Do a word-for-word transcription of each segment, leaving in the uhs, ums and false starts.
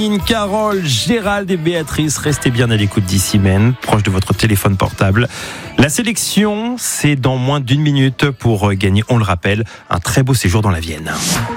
Carole, Gérald et Béatrice, restez bien à l'écoute d'ici même, proche de votre téléphone portable. La sélection, c'est dans moins d'une minute pour gagner, on le rappelle, un très beau séjour dans la Vienne.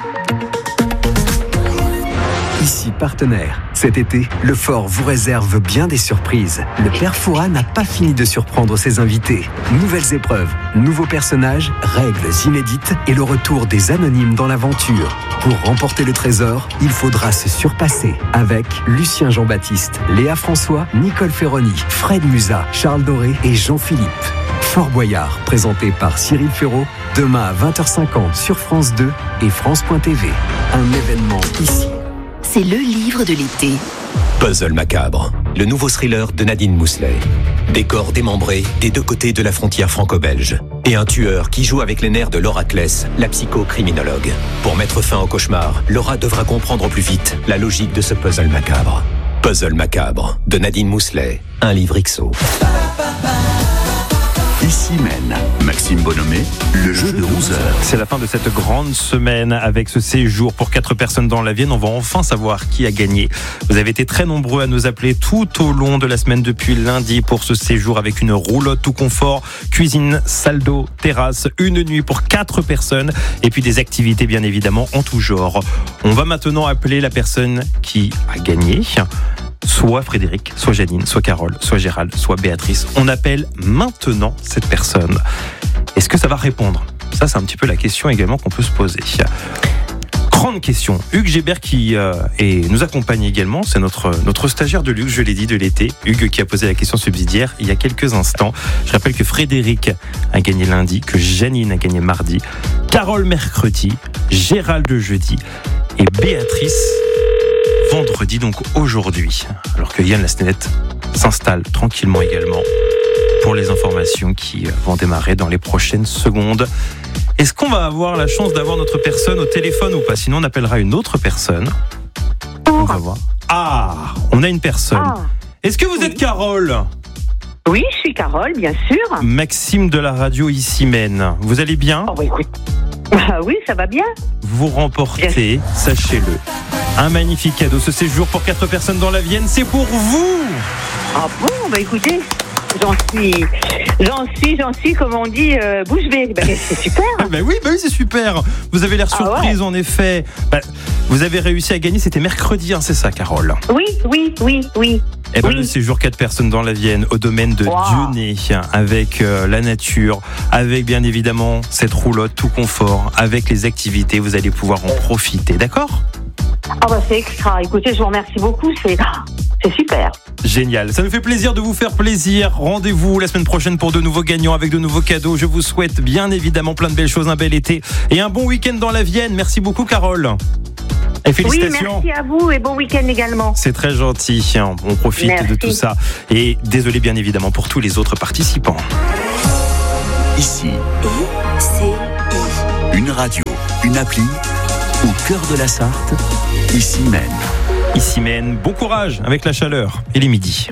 Ici partenaire. Cet été, le Fort vous réserve bien des surprises. Le Père Fouras n'a pas fini de surprendre ses invités. Nouvelles épreuves, nouveaux personnages, règles inédites et le retour des anonymes dans l'aventure. Pour remporter le trésor, il faudra se surpasser avec Lucien Jean-Baptiste, Léa François, Nicole Ferroni, Fred Musa, Charles Doré et Jean-Philippe. Fort Boyard, présenté par Cyril Ferraud, demain à vingt heures cinquante sur France deux et France point T V. Un événement ici. C'est le livre de l'été. Puzzle macabre, le nouveau thriller de Nadine Mousselet. Décor démembré des deux côtés de la frontière franco-belge. Et un tueur qui joue avec les nerfs de Laura Kless, la psychocriminologue. Pour mettre fin au cauchemar, Laura devra comprendre au plus vite la logique de ce puzzle macabre. Puzzle macabre, de Nadine Mousselet, un livre X O. Ici mène Maxime Bonhomé, le jeu de onze heures. C'est la fin de cette grande semaine avec ce séjour pour quatre personnes dans la Vienne. On va enfin savoir qui a gagné. Vous avez été très nombreux à nous appeler tout au long de la semaine depuis lundi pour ce séjour avec une roulotte tout confort, cuisine, salle d'eau, terrasse, une nuit pour quatre personnes et puis des activités bien évidemment en tout genre. On va maintenant appeler la personne qui a gagné. Soit Frédéric, soit Janine, soit Carole, soit Gérald, soit Béatrice. On appelle maintenant cette personne. Est-ce que ça va répondre ? Ça, c'est un petit peu la question également qu'on peut se poser. Grande question. Hugues Gébert qui euh, est, nous accompagne également. C'est notre, notre stagiaire de luxe, je l'ai dit, de l'été. Hugues qui a posé la question subsidiaire il y a quelques instants. Je rappelle que Frédéric a gagné lundi, que Janine a gagné mardi, Carole mercredi, Gérald jeudi et Béatrice vendredi, donc aujourd'hui, alors que Yann Lastenette s'installe tranquillement également pour les informations qui vont démarrer dans les prochaines secondes. Est-ce qu'on va avoir la chance d'avoir notre personne au téléphone ou pas ? Sinon, on appellera une autre personne. On va voir. Ah, on a une personne. Ah. Est-ce que vous oui. êtes Carole ? Oui, je suis Carole, bien sûr. Maxime de la radio ici mène. Vous allez bien ? Oh, bah, écoute. Ah oui, ça va bien. Vous remportez, yes. Sachez-le, un magnifique cadeau. Ce séjour pour quatre personnes dans la Vienne, c'est pour vous. Ah bon, bah écoutez, j'en suis, j'en suis, j'en suis, comme on dit, euh, bouche bée. Bah, c'est super. Ah bah oui, bah oui, c'est super. Vous avez l'air surprise, ah ouais. En effet. Bah, vous avez réussi à gagner, c'était mercredi, hein, c'est ça, Carole ? Oui, oui, oui, oui. Eh ben, oui. Le séjour quatre personnes dans la Vienne au domaine de wow. Dieunay, avec euh, la nature, avec bien évidemment cette roulotte tout confort, avec les activités, vous allez pouvoir en profiter, d'accord ? Ah bah c'est extra, écoutez, je vous remercie beaucoup, c'est, c'est super. Génial, ça nous fait plaisir de vous faire plaisir. Rendez-vous la semaine prochaine pour de nouveaux gagnants avec de nouveaux cadeaux. Je vous souhaite bien évidemment plein de belles choses, un bel été et un bon week-end dans la Vienne. Merci beaucoup Carole. Et félicitations. Oui, merci à vous et bon week-end également. C'est très gentil, on profite merci. De tout ça. Et désolé bien évidemment pour tous les autres participants. Ici, I C I. Une radio, une appli, au cœur de la Sarthe, ici mène. Ici mène, bon courage avec la chaleur et les midis.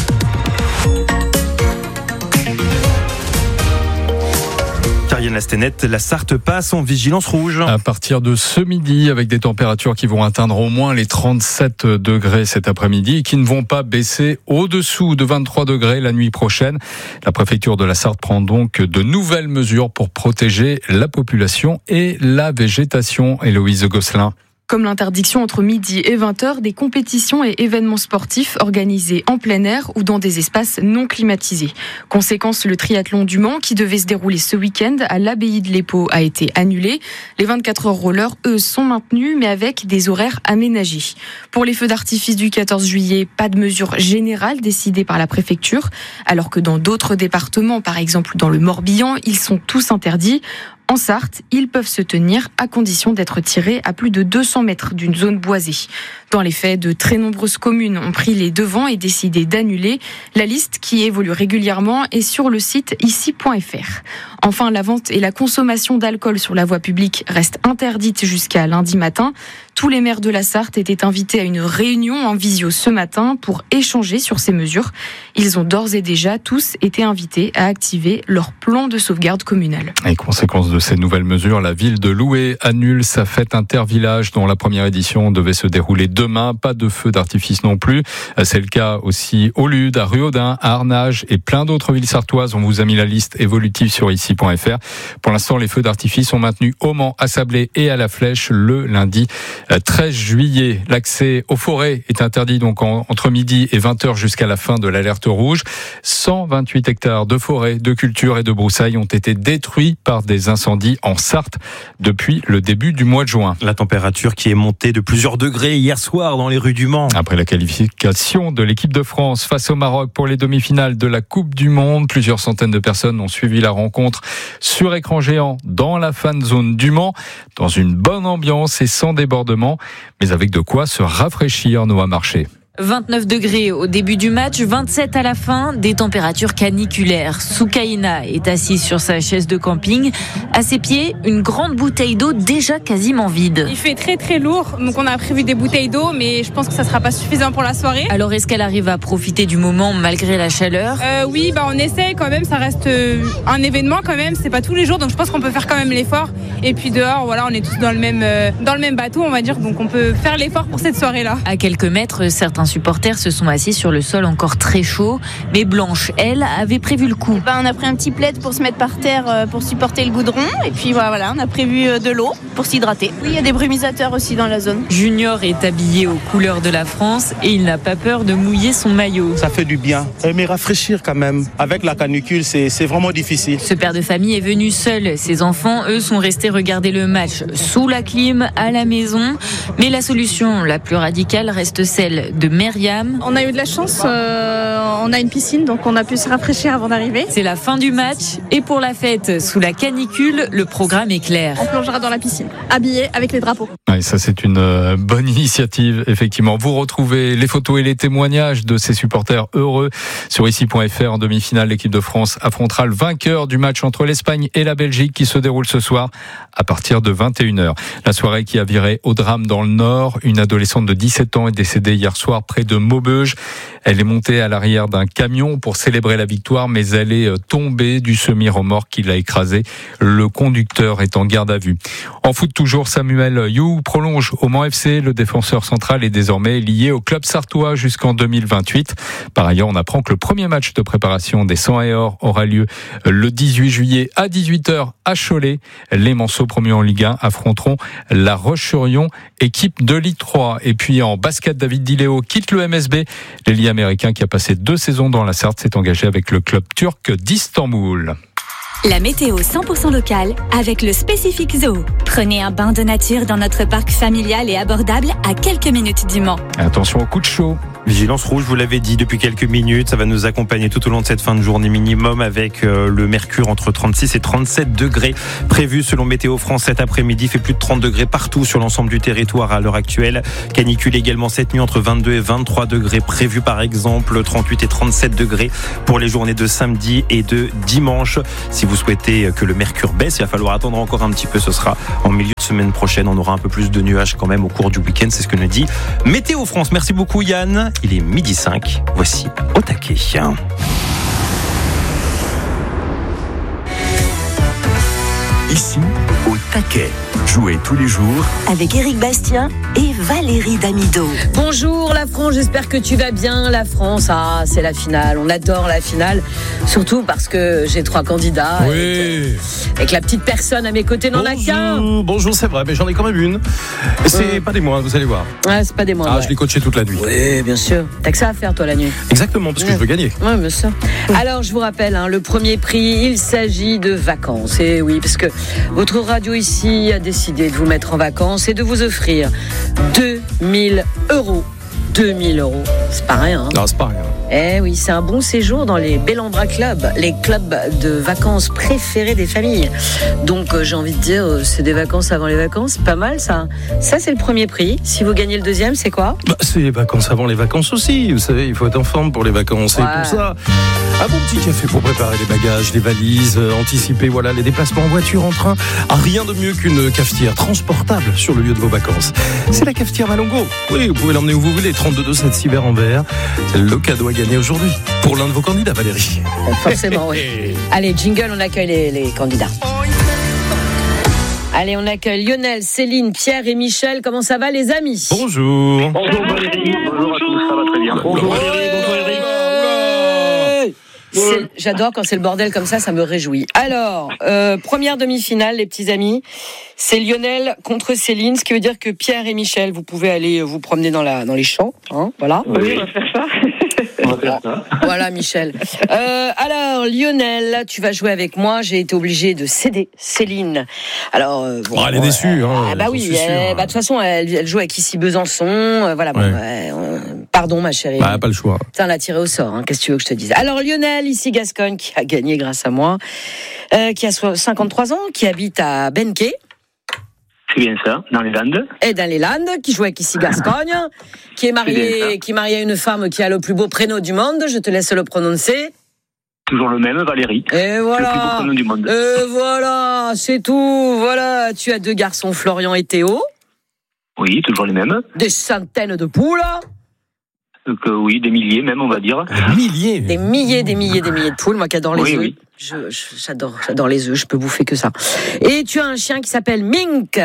Yann Lastenette, la Sarthe passe en vigilance rouge. À partir de ce midi, avec des températures qui vont atteindre au moins les trente-sept degrés cet après-midi et qui ne vont pas baisser au-dessous de vingt-trois degrés la nuit prochaine. La préfecture de la Sarthe prend donc de nouvelles mesures pour protéger la population et la végétation. Héloïse Gosselin. Comme l'interdiction entre midi et vingt heures des compétitions et événements sportifs organisés en plein air ou dans des espaces non climatisés. Conséquence, le triathlon du Mans, qui devait se dérouler ce week-end à l'abbaye de l'Épau, a été annulé. Les vingt-quatre heures rollers, eux, sont maintenus, mais avec des horaires aménagés. Pour les feux d'artifice du quatorze juillet, pas de mesure générale décidée par la préfecture, alors que dans d'autres départements, par exemple dans le Morbihan, ils sont tous interdits. En Sarthe, ils peuvent se tenir à condition d'être tirés à plus de deux cents mètres d'une zone boisée. Dans les faits, de très nombreuses communes ont pris les devants et décidé d'annuler. La liste, qui évolue régulièrement, est sur le site ici point f r. Enfin, la vente et la consommation d'alcool sur la voie publique restent interdites jusqu'à lundi matin. Tous les maires de la Sarthe étaient invités à une réunion en visio ce matin pour échanger sur ces mesures. Ils ont d'ores et déjà tous été invités à activer leur plan de sauvegarde communal. Et conséquence de ces nouvelles mesures, la ville de Loué annule sa fête intervillage dont la première édition devait se dérouler demain. Pas de feux d'artifice non plus. C'est le cas aussi au Lude, à Ruaudin, à Arnage et plein d'autres villes sartoises. On vous a mis la liste évolutive sur ici point f r. Pour l'instant, les feux d'artifice sont maintenus au Mans, à Sablé et à la Flèche le lundi treize juillet. L'accès aux forêts est interdit donc en, entre midi et vingt heures jusqu'à la fin de l'alerte rouge. cent vingt-huit hectares de forêts, de cultures et de broussailles ont été détruits par des incendies en Sarthe depuis le début du mois de juin. La température qui est montée de plusieurs degrés hier soir dans les rues du Mans. Après la qualification de l'équipe de France face au Maroc pour les demi-finales de la Coupe du Monde, plusieurs centaines de personnes ont suivi la rencontre sur écran géant dans la fan zone du Mans, dans une bonne ambiance et sans débordement, mais avec de quoi se rafraîchir. Noah Marché. vingt-neuf degrés au début du match, vingt-sept à la fin, des températures caniculaires. Soukaina est assise sur sa chaise de camping. À ses pieds, une grande bouteille d'eau déjà quasiment vide. Il fait très très lourd, donc on a prévu des bouteilles d'eau, mais je pense que ça sera pas suffisant pour la soirée. Alors est-ce qu'elle arrive à profiter du moment malgré la chaleur ? euh, Oui, bah on essaye quand même, ça reste un événement quand même, c'est pas tous les jours, donc je pense qu'on peut faire quand même l'effort. Et puis dehors, voilà, on est tous dans le même, euh, dans le même bateau, on va dire, donc on peut faire l'effort pour cette soirée-là. À quelques mètres, certains supporters se sont assis sur le sol encore très chaud, mais Blanche, elle, avait prévu le coup. Ben, on a pris un petit plaid pour se mettre par terre pour supporter le goudron, et puis voilà, on a prévu de l'eau pour s'hydrater. Oui, il y a des brumisateurs aussi dans la zone. Junior est habillé aux couleurs de la France et il n'a pas peur de mouiller son maillot. Ça fait du bien, mais rafraîchir quand même. Avec la canicule, c'est, c'est vraiment difficile. Ce père de famille est venu seul. Ses enfants, eux, sont restés regarder le match sous la clim, à la maison. Mais la solution la plus radicale reste celle de Myriam. On a eu de la chance, euh, on a une piscine, donc on a pu se rafraîchir avant d'arriver. C'est la fin du match et pour la fête sous la canicule, le programme est clair. On plongera dans la piscine, habillés avec les drapeaux. Ouais, ça c'est une euh, bonne initiative, effectivement. Vous retrouvez les photos et les témoignages de ces supporters heureux sur ici point f r. En demi-finale, l'équipe de France affrontera le vainqueur du match entre l'Espagne et la Belgique qui se déroule ce soir à partir de vingt et une heures. La soirée qui a viré au drame dans le Nord. Une adolescente de dix-sept ans est décédée hier soir près de Maubeuge. Elle est montée à l'arrière d'un camion pour célébrer la victoire, mais elle est tombée du semi-remorque qui l'a écrasée. Le conducteur est en garde à vue. En foot toujours, Samuel You prolonge au Mans F C. Le défenseur central est désormais lié au club sartois jusqu'en deux mille vingt-huit. Par ailleurs, on apprend que le premier match de préparation des cent et or aura lieu le dix-huit juillet à dix-huit heures à Cholet. Les Manceaux promus en Ligue un affronteront la Roche-sur-Yon, équipe de Ligue trois. Et puis en basket, David Diléo quitte le M S B. L'ailier américain qui a passé deux saisons dans la Sarthe s'est engagé avec le club turc d'Istanbul. La météo cent pour cent locale avec le Spécifique Zoo. Prenez un bain de nature dans notre parc familial et abordable à quelques minutes du Mans. Attention au coup de chaud. Vigilance rouge, vous l'avez dit depuis quelques minutes, ça va nous accompagner tout au long de cette fin de journée minimum avec euh, le mercure entre trente-six et trente-sept degrés prévu selon Météo France cet après-midi. Il fait plus de trente degrés partout sur l'ensemble du territoire à l'heure actuelle. Canicule également cette nuit entre vingt-deux et vingt-trois degrés prévu par exemple, trente-huit et trente-sept degrés pour les journées de samedi et de dimanche. Si vous souhaitez que le mercure baisse, il va falloir attendre encore un petit peu, ce sera en milieu de semaine prochaine. On aura un peu plus de nuages quand même au cours du week-end, c'est ce que nous dit Météo France. Merci beaucoup Yann. Il est midi cinq, voici Au taquet. Ici, Au taquet. Jouez tous les jours avec Éric Bastien et Valérie Damido. Bonjour la France, j'espère que tu vas bien. La France, ah c'est la finale, on adore la finale. Surtout parce que j'ai trois candidats. Oui. Et que, et que la petite personne à mes côtés n'en a qu'un. Bonjour, c'est vrai, mais j'en ai quand même une. Et c'est mmh. pas des moindres, vous allez voir. Ouais, c'est pas des moindres. Ah, ouais. je l'ai coaché toute la nuit. Oui, bien sûr. T'as que ça à faire toi la nuit. Exactement, parce que ouais. je veux gagner. Oui, bien sûr. Alors je vous rappelle, hein, le premier prix, il s'agit de vacances. Et oui, parce que votre radio ici a décidé de vous mettre en vacances et de vous offrir deux mille euros deux mille euros. C'est pas rien. Hein. Non, c'est pas rien. Eh oui, c'est un bon séjour dans les Bellambra Club, les clubs de vacances préférés des familles. Donc, euh, j'ai envie de dire, euh, c'est des vacances avant les vacances. Pas mal, ça. Ça, c'est le premier prix. Si vous gagnez le deuxième, c'est quoi ? Bah, c'est les vacances avant les vacances aussi. Vous savez, il faut être en forme pour les vacances. Ouais. Et pour ça, un bon petit café pour préparer les bagages, les valises, euh, anticiper voilà, les déplacements en voiture, en train. Ah, rien de mieux qu'une cafetière transportable sur le lieu de vos vacances. C'est la cafetière Malongo. Oui, vous pouvez l'emmener où vous voulez. trente-deux deux sept six verres en verre. C'est le cadeau à gagner aujourd'hui pour l'un de vos candidats, Valérie. Forcément, oui. Allez, jingle, on accueille les, les candidats. Allez, on accueille Lionel, Céline, Pierre et Michel. Comment ça va, les amis ? Bonjour. Bonjour Valérie, bonjour à tous, ça va très bien. Bonjour Valérie, bonjour Eric. C'est, j'adore quand c'est le bordel comme ça, ça me réjouit. Alors, euh, première demi-finale, les petits amis, c'est Lionel contre Céline, ce qui veut dire que Pierre et Michel, vous pouvez aller vous promener dans, la, dans les champs, hein, voilà. Oui, on va faire ça. On va faire ça. Voilà, Michel. Euh, alors, Lionel, tu vas jouer avec moi. J'ai été obligée de céder Céline. Alors, euh, bon, oh, elle est déçue. Euh, hein, ah bah oui, elle, bah, de toute façon, elle, elle joue avec Ici Besançon. Euh, voilà. Bon, ouais. ouais, euh, pardon, ma chérie. Bah, pas le choix. Putain, l'a tiré au sort. Hein, qu'est-ce que tu veux que je te dise ? Alors, Lionel, ici Gascogne, qui a gagné grâce à moi, euh, qui a cinquante-trois ans, qui habite à Benquet. C'est bien ça, dans les Landes. Et dans les Landes, qui joue avec ici Gascogne, qui est marié, qui est marié à une femme qui a le plus beau prénom du monde. Je te laisse le prononcer. Toujours le même, Valérie. Et voilà. Le plus beau prénom du monde. Et voilà, c'est tout. Voilà, tu as deux garçons, Florian et Théo. Oui, toujours les mêmes. Des centaines de poules. Donc, euh, oui, des milliers même, on va dire. Des milliers. Des milliers, des milliers, des milliers de poules. Moi qui adore les oui, œufs. Oui. Je, je, j'adore, j'adore les œufs. Je peux bouffer que ça. Et tu as un chien qui s'appelle Mink.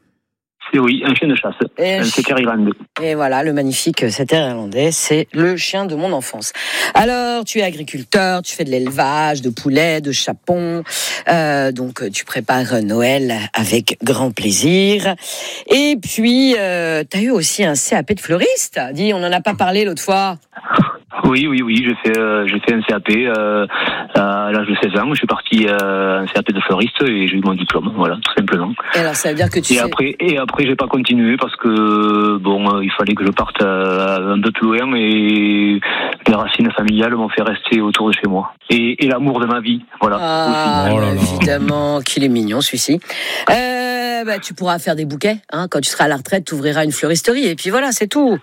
C'est oui, un chien de chasse. Et un setter irlandais. Et voilà, le magnifique setter irlandais, c'est le chien de mon enfance. Alors, tu es agriculteur, tu fais de l'élevage, de poulets, de chapons. Euh, donc, tu prépares Noël avec grand plaisir. Et puis, euh, tu as eu aussi un C A P de fleuriste. Dis, on n'en a pas parlé l'autre fois. Oui, oui, oui, j'ai fait, euh, j'ai fait un C A P euh, à l'âge de seize ans. Je suis parti euh, un C A P de fleuriste et j'ai eu mon diplôme, voilà, tout simplement. Et alors, ça veut dire que tu et sais... après, et après, j'ai pas continué parce que bon, euh, il fallait que je parte euh, un peu plus loin et les racines familiales m'ont fait rester autour de chez moi. Et, et l'amour de ma vie, voilà. Ah, aussi. Oh là là. Évidemment, qu'il est mignon celui-ci. Euh, bah, tu pourras faire des bouquets, hein. Quand tu seras à la retraite, tu ouvriras une fleuristerie et puis voilà, c'est tout.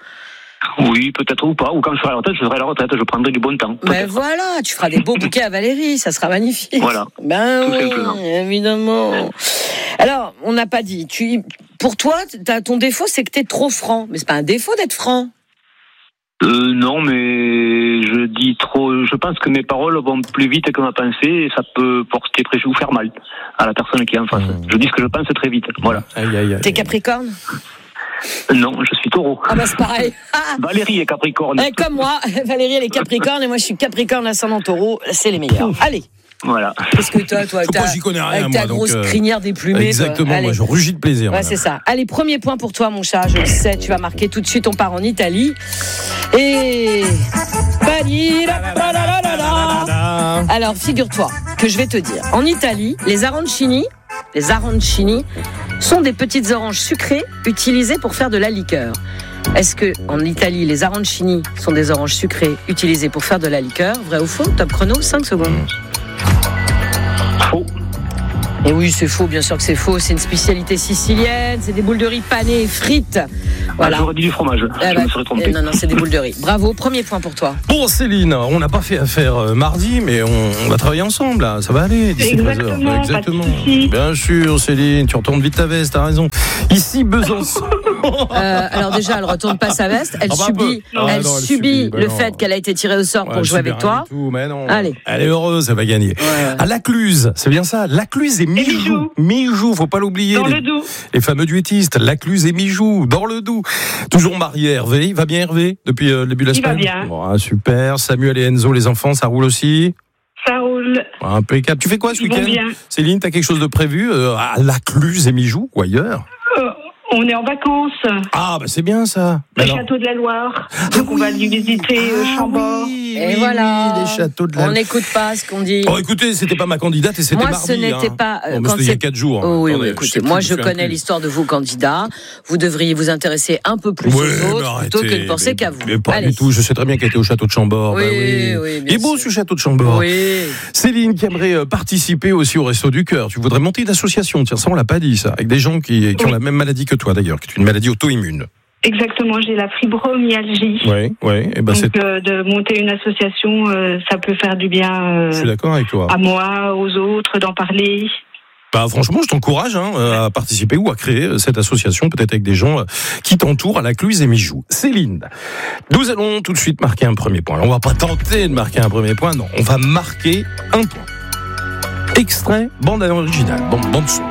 Oui, peut-être ou pas. Ou quand je serai à la retraite, je serai à la retraite, je prendrai du bon temps. Mais voilà, tu feras des beaux bouquets à Valérie, ça sera magnifique. Voilà. Ben tout oui, simplement. évidemment. Alors, on n'a pas dit. Tu, pour toi, t'as, ton défaut, c'est que t'es trop franc. Mais c'est pas un défaut d'être franc. Euh, non, mais je dis trop. Je pense que mes paroles vont plus vite que ma pensée et ça peut porter préjudice ou faire mal à la personne qui est en face. Mmh. Je dis ce que je pense très vite. Voilà. Aïe, aïe, aïe. T'es Capricorne ? Non, je suis Taureau. Ah bah c'est pareil. Valérie est Capricorne. Et comme moi, Valérie elle est Capricorne et moi je suis Capricorne ascendant Taureau. C'est les meilleurs. Allez. Voilà. Qu'est-ce que toi, toi, t'as, j'y connais rien, avec ta moi, grosse donc, euh, crinière déplumée. Exactement, toi. moi je rugis de plaisir. Ouais, voilà. c'est ça. Allez, premier point pour toi, mon chat. Je le sais, tu vas marquer tout de suite. On part en Italie. Et. Alors, figure-toi que je vais te dire. En Italie, les arancini, les arancini sont des petites oranges sucrées utilisées pour faire de la liqueur. Est-ce que en Italie, les arancini sont des oranges sucrées utilisées pour faire de la liqueur ? Vrai ou faux ? Top chrono, cinq secondes. Faux. Et oui, c'est faux, bien sûr que c'est faux. C'est une spécialité sicilienne. C'est des boules de riz panées et frites. Voilà. Ah, j'aurais dit du fromage. Eh je bah, me serais trompé. eh non, non, c'est des boules de riz. Bravo, premier point pour toi. Bon, Céline, on n'a pas fait affaire euh, mardi, mais on, on va travailler ensemble, là. Ça va aller d'ici trois heures. Exactement, Exactement. pas de soucis. Bien sûr, Céline, tu retournes vite ta veste, t'as raison. Ici, Besançon. Euh, alors déjà, elle retourne pas sa veste. Elle Ah bah, subit, ah, elle non, elle subit subit, bah le non. fait qu'elle a été tirée au sort Ouais, pour je jouer subis avec rien toi. du tout, mais non. Allez. Elle est heureuse, elle va gagner. Ouais, ouais. À Lacluse, c'est bien ça. Lacluse et Mijoux. Mijoux, faut pas l'oublier. Dans les, le Doubs. les fameux duettistes. Lacluse et Mijoux, dans le Doubs. Toujours marié Hervé. Il va bien Hervé depuis euh, le début de la Il va semaine. bien. Bon, ah, super. Samuel et Enzo, les enfants, ça roule aussi. Ça roule. Bon, impeccable. Tu fais quoi ce Ils vont week-end, bien. Céline? T'as quelque chose de prévu euh, à Lacluse et Mijoux ou ailleurs? Euh, on est en vacances. Ah, bah c'est bien ça. Le Alors... château de la Loire. Donc on va lui visiter euh, Chambord. Oui. oui, et oui, voilà. oui, les châteaux de la... On n'écoute pas ce qu'on dit. Oh, écoutez, c'était pas ma candidate et c'était moi, mardi. ce n'était hein. pas. Euh, non, quand c'était il y a quatre jours. Oh, oui, Attendez, oui, écoutez, moi, je connais l'histoire de vos candidats. Vous devriez vous intéresser un peu plus oui, aux autres plutôt que de penser mais, qu'à vous. Mais pas Allez. du tout. Je sais très bien qu'elle était au château de Chambord. Oui, bah oui. oui, Il est beau ce château de Chambord. Oui. Céline qui aimerait participer aussi au Resto du Cœur. Tu voudrais monter une association. Tiens, ça on l'a pas dit ça. Avec des gens qui, qui oui. ont la même maladie que toi d'ailleurs, qui est une maladie auto-immune. Exactement, j'ai la fibromyalgie. Oui, oui. Et ben Donc c'est... euh, de monter une association, euh, ça peut faire du bien euh, Je suis d'accord avec toi. à moi, aux autres, d'en parler. Bah, franchement, je t'encourage hein, à participer ou à créer cette association, peut-être avec des gens qui t'entourent à la Cluse et Mijoux. Céline, nous allons tout de suite marquer un premier point. On va pas tenter de marquer un premier point, non. On va marquer un point. Extrait, bande originale, bande, bande son.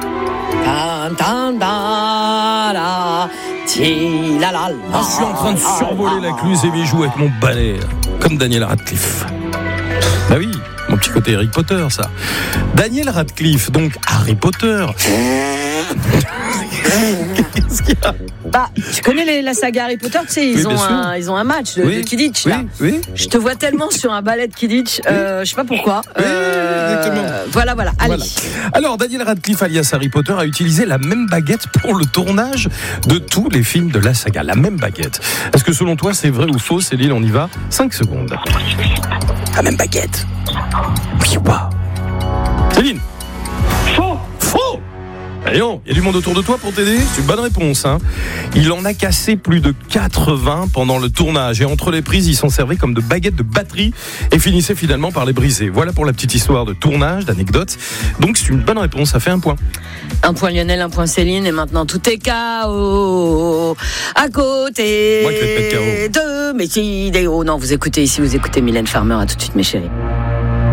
Je suis en train de survoler la Cluse et Mijoux avec mon balai, comme Daniel Radcliffe. Bah oui, mon petit côté Harry Potter, ça. Daniel Radcliffe, donc Harry Potter. Qu'est-ce qu'il y a ? Bah, tu connais les, la saga Harry Potter, tu sais, ils, oui, ont un, ils ont un match de, oui. de Quidditch, oui, là. Oui. Je te vois tellement sur un ballet de Quidditch, euh, je sais pas pourquoi. Oui, euh, exactement. Voilà, voilà, allez. Voilà. Alors, Daniel Radcliffe, alias Harry Potter, a utilisé la même baguette pour le tournage de tous les films de la saga. La même baguette. Est-ce que selon toi, c'est vrai ou faux, Céline ? On y va. cinq secondes. La même baguette. Oui ou pas ? Céline ? Faux. Faux. Voyons, il y a du monde autour de toi pour t'aider ? C'est une bonne réponse. Hein. Il en a cassé plus de quatre-vingts pendant le tournage. Et entre les prises, il s'en servait comme de baguettes de batterie et finissait finalement par les briser. Voilà pour la petite histoire de tournage, d'anecdote. Donc c'est une bonne réponse, ça fait un point. Un point Lionel, un point Céline. Et maintenant, tout est K O à côté Moi qui vais te mettre K O. de mes idéaux. Non, vous écoutez ici, vous écoutez Mylène Farmer. À tout de suite, mes chéris.